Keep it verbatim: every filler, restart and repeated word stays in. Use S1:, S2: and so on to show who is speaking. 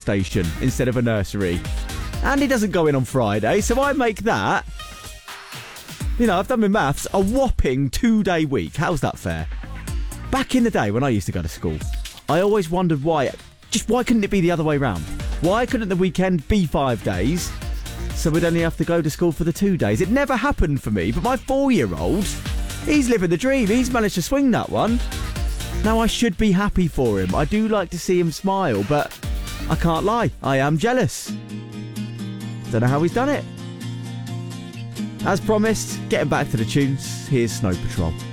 S1: station instead of a nursery. And he doesn't go in on Friday, so I make that, you know, I've done my maths, a whopping two-day week. How's that fair? Back in the day when I used to go to school, I always wondered why, just why couldn't it be the other way round? Why couldn't the weekend be five days, so we'd only have to go to school for the two days? It never happened for me, but my four-year-old, he's living the dream. He's managed to swing that one. Now, I should be happy for him. I do like to see him smile, but I can't lie. I am jealous. Don't know how he's done it. As promised, getting back to the tunes, here's Snow Patrol.